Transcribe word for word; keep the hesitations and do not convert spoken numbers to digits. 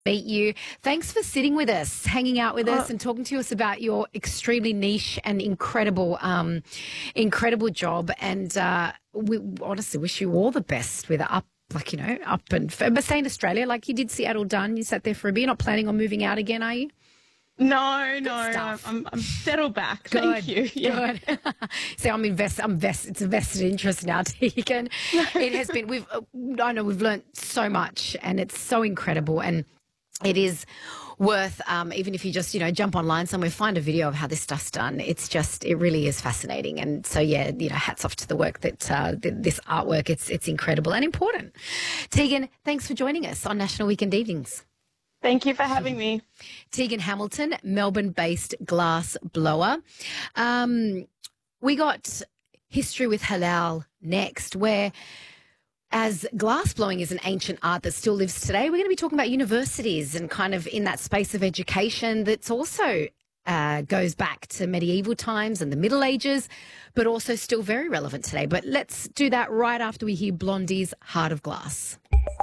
Meet you. Thanks for sitting with us, hanging out with us, Oh, and talking to us about your extremely niche and incredible, um, incredible job. And uh, we honestly wish you all the best with up, like you know, up and but stay in Australia, like you did Seattle done. You sat there for a bit. You're not planning on moving out again, are you? no, no, I'm, Stuff. I'm, I'm settled back. Good, Thank you. Yeah. good. See, I'm invest. I'm vest. It's a vested interest now, Tegan. It has been. We've. Uh, I know we've learnt so much, and it's so incredible. And it is worth, um, even if you just, you know, jump online somewhere, find a video of how this stuff's done. It's just, it really is fascinating. And so, yeah, you know, hats off to the work that, uh, th- this artwork, it's, it's incredible and important. Tegan, thanks for joining us on National Weekend Evenings. Thank you for having me. Tegan Hamilton, Melbourne-based glass blower. Um, we got History with Halal next, where as glass blowing is an ancient art that still lives today, we're going to be talking about universities and kind of in that space of education that's also uh, goes back to medieval times and the Middle Ages, but also still very relevant today. But let's do that right after we hear Blondie's Heart of Glass.